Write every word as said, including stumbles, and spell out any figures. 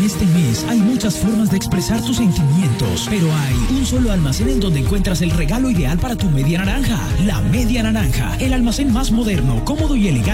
Este mes hay muchas formas de expresar tus sentimientos, pero hay un solo almacén en donde encuentras el regalo ideal para tu media naranja. La Media Naranja, el almacén más moderno, cómodo y elegante